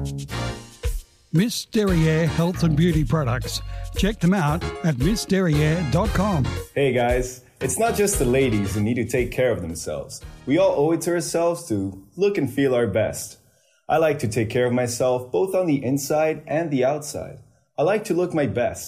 Miss Derriere Health and Beauty Products. Check them out at missderriere.com. Hey guys, it's not just the ladies who need to take care of themselves. We all owe it to ourselves to look and feel our best. I like to take care of myself both on the inside and the outside. I like to look my best.